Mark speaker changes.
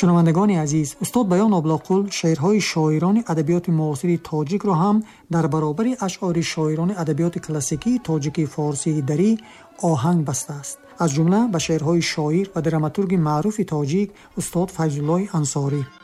Speaker 1: шунавандагони азиз, устод Баён Облоқул шеърҳои шоирони адабиёти муосири тоҷикро ҳам дар баробари ашъори шоирони адабиёти классикии тоҷикии форсии дарӣ оҳанг бастааст. аз ҷумла ба шеърҳои шоир ва драматурги маъруфи тоҷик устод Файзуллои Ансорӣ.